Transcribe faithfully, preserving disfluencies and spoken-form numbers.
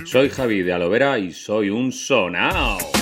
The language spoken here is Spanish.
Soy Javi de Alovera y soy un sonao.